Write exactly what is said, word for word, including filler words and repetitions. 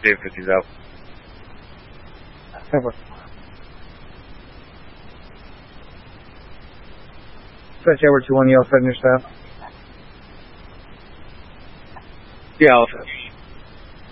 Dave fifty's out. Stretch Edward two one, you all set in your staff? Yeah, I'll finish.